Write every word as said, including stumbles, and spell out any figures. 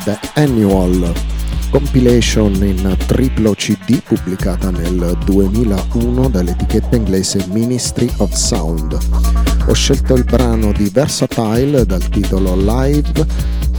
The Annual, compilation in triplo C D pubblicata nel duemilauno dall'etichetta inglese Ministry of Sound. Ho scelto il brano di Versatile dal titolo Live